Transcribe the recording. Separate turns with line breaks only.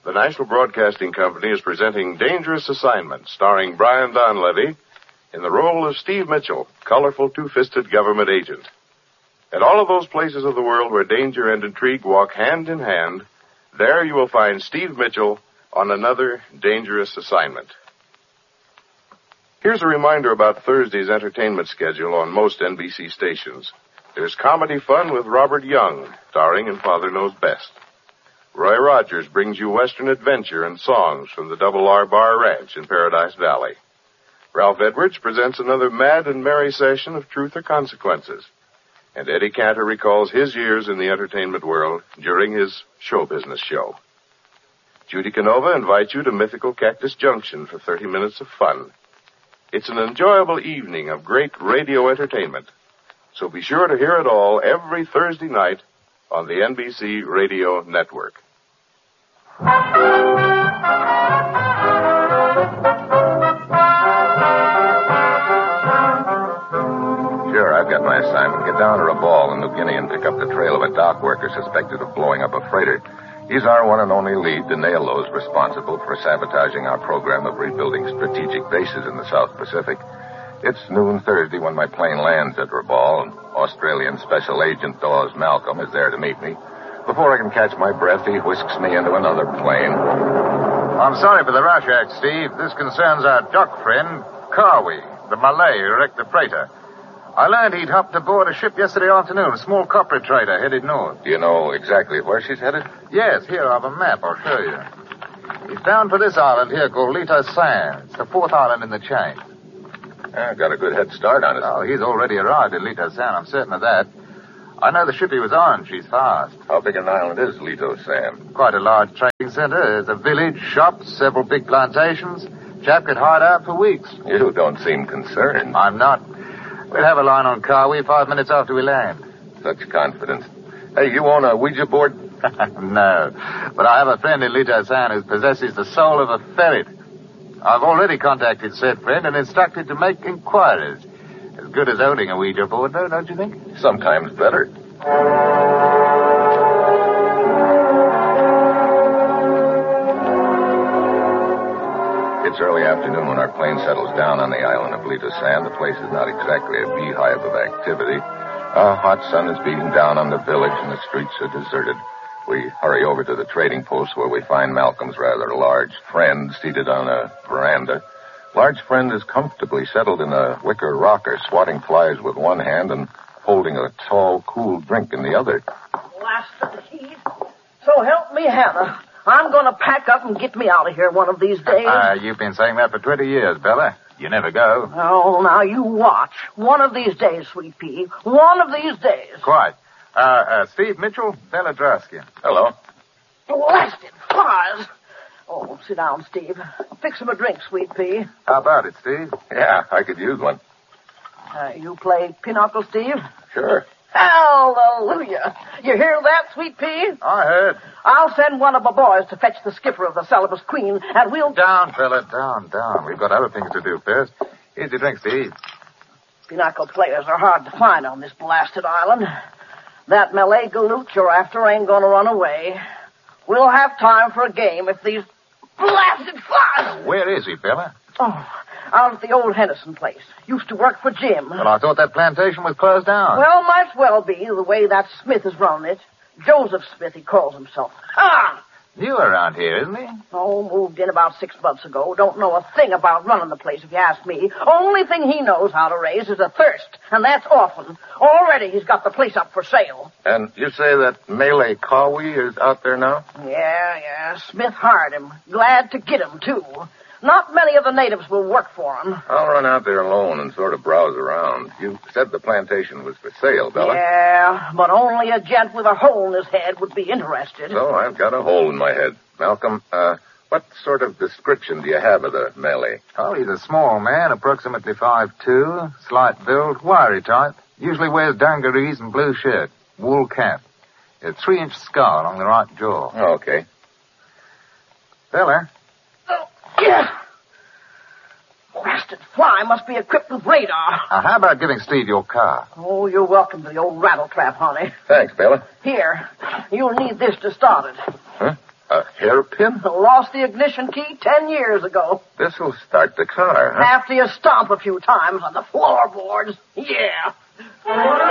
The National Broadcasting Company is presenting Dangerous Assignment, starring Brian Donlevy in the role of Steve Mitchell, colorful two-fisted government agent. At all of those places of the world where danger and intrigue walk hand in hand, there you will find Steve Mitchell on another dangerous assignment. Here's a reminder about Thursday's entertainment schedule on most NBC stations. There's comedy fun with Robert Young, starring in Father Knows Best. Roy Rogers brings you Western adventure and songs from the Double R Bar Ranch in Paradise Valley. Ralph Edwards presents another mad and merry session of Truth or Consequences. And Eddie Cantor recalls his years in the entertainment world during his show business show. Judy Canova invites you to mythical Cactus Junction for 30 minutes of fun. It's an enjoyable evening of great radio entertainment. So be sure to hear it all every Thursday night on the NBC Radio Network.
Sure, I've got my assignment. Get down to Rabaul in New Guinea and pick up the trail of a dock worker suspected of blowing up a freighter. He's our one and only lead to nail those responsible for sabotaging our program of rebuilding strategic bases in the South Pacific. It's noon Thursday when my plane lands at Rabaul, and Australian Special Agent Dawes Malcolm is there to meet me. Before I can catch my breath, he whisks me into another plane.
I'm sorry for the rush act, Steve. This concerns our dock friend, Carwy, the Malay who wrecked the freighter. I learned he'd hopped aboard a ship yesterday afternoon, a small copper trader headed north.
Do you know exactly where she's headed?
Yes, here I have a map. I'll show you. He's bound for this island here called Lita San. It's the fourth island in the chain.
Yeah, got a good head start on it.
Oh, he's already arrived at Lita San. I'm certain of that. I know the ship he was on. She's fast.
How big an island is Lito San?
Quite a large trading center. There's a village, shops, several big plantations. Chap could hide out for weeks.
You don't seem concerned.
I'm not. We'll have a line on Carwy 5 minutes after we land.
Such confidence. Hey, you own a Ouija board?
No. But I have a friend in Lita San who possesses the soul of a ferret. I've already contacted said friend and instructed to make inquiries. As good as owning a Ouija board, though, don't you think?
Sometimes better. It's early afternoon when our plane settles down on the island of Lita San. The place is not exactly a beehive of activity. A hot sun is beating down on the village and the streets are deserted. We hurry over to the trading post where we find Malcolm's rather large friend seated on a veranda. Large friend is comfortably settled in a wicker rocker, swatting flies with one hand and holding a tall, cool drink in the other.
Blasted heat. So help me, Hannah. I'm going to pack up and get me out of here one of these days.
You've been saying that for 20 years, Bella. You never go.
Oh, now you watch. One of these days, Sweet Pea. One of these days.
Quite. Steve Mitchell, Bella Draskin.
Hello.
Blasted flies. Oh, sit down, Steve. Fix him a drink, Sweet Pea.
How about it, Steve?
Yeah, I could use one.
You play pinochle, Steve?
Sure.
Hallelujah. You hear that, Sweet Pea?
I heard.
I'll send one of my boys to fetch the skipper of the Celebus Queen, and we'll...
Down, fella, down. We've got other things to do first. Here's your drink, Steve.
Pinochle players are hard to find on this blasted island. That Malay galoot you're after ain't gonna run away. We'll have time for a game if these blasted flies...
Where is he, Bella?
Oh, out at the old Henderson place. Used to work for Jim.
Well, I thought that plantation was closed down.
Well, might well be, the way that Smith is running it. Joseph Smith, he calls himself. Ah!
New around here, isn't he?
Oh, moved in about 6 months ago. Don't know a thing about running the place, if you ask me. Only thing he knows how to raise is a thirst, and that's often. Already he's got the place up for sale.
And you say that Malay Carwy is out there now?
Yeah. Smith hired him. Glad to get him, too. Not many of the natives will work for him.
I'll run out there alone and sort of browse around. You said the plantation was for sale, Bella.
Yeah, but only a gent with a hole in his head would be interested.
So I've got a hole in my head. Malcolm, what sort of description do you have of the Malay?
Oh, he's a small man, approximately 5'2", slight build, wiry type. Usually wears dungarees and blue shirt, wool cap. A 3-inch scar along the right jaw.
Oh, okay.
Bella?
Oh, yeah. Blasted fly must be equipped with radar.
How about giving Steve your car?
Oh, you're welcome to the old rattle trap, honey.
Thanks, Bella.
Here, you'll need this to start it.
Huh? A hairpin?
Lost the ignition key 10 years ago.
This'll start the car, huh?
After you stomp a few times on the floorboards. Yeah.